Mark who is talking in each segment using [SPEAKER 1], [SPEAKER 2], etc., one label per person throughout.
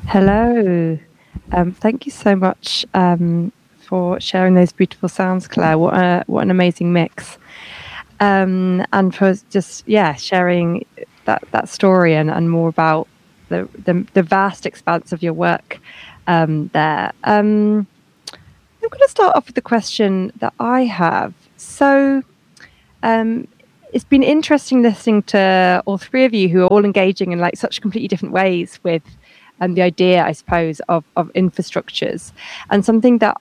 [SPEAKER 1] Hello. Thank you so much for sharing those beautiful sounds, Claire. What an amazing mix. And for just sharing that story and more about the vast expanse of your work there. I'm going to start off with the question that I have. So, um, it's been interesting listening to all three of you who are all engaging in like such completely different ways with the idea, I suppose, of infrastructures. And something that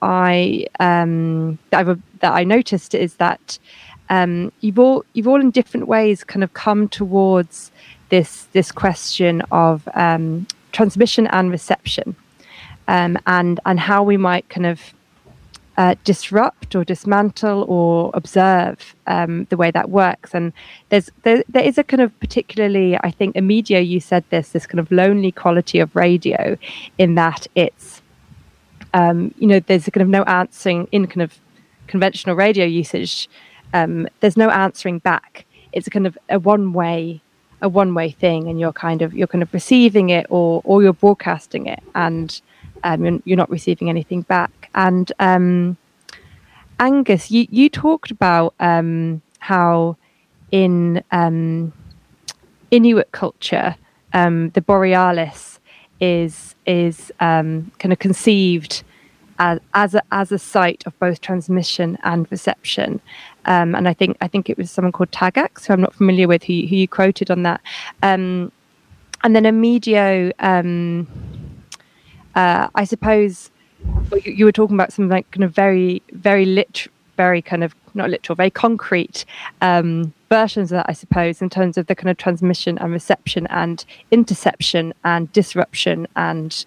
[SPEAKER 1] I noticed is that you've all in different ways kind of come towards this question of transmission and reception, and how we might kind of disrupt or dismantle or observe the way that works. And there is a kind of, particularly, I think, Emilio, you said this kind of lonely quality of radio, in that it's there's a kind of no answering in kind of conventional radio usage. There's no answering back. It's a kind of a one way thing, and you're kind of receiving it, or you're broadcasting it, and you're not receiving anything back. And Angus, you talked about how in Inuit culture, the Borealis is kind of conceived as a site of both transmission and reception. And I think it was someone called Tagax, who I'm not familiar with, who you quoted on that. And then Emilio, I suppose you were talking about some like kind of very kind of not literal, very concrete versions of that, I suppose, in terms of the kind of transmission and reception and interception and disruption and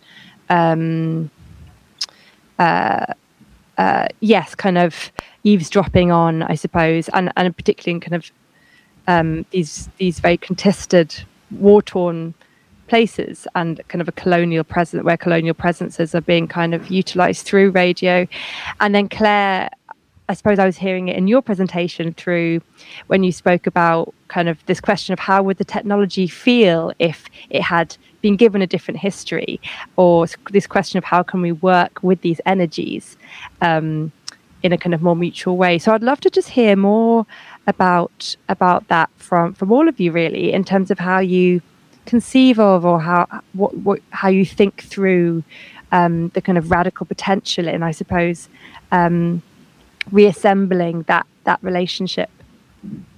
[SPEAKER 1] kind of eavesdropping on, I suppose, and particularly in kind of these very contested, war-torn places, and kind of a colonial presence, where colonial presences are being kind of utilized through radio. And then Claire, I suppose I was hearing it in your presentation through when you spoke about kind of this question of how would the technology feel if it had been given a different history, or this question of how can we work with these energies in a kind of more mutual way. So I'd love to just hear more about that from all of you, really, in terms of how you conceive of, or how you think through the kind of radical potential in, I suppose, reassembling that relationship.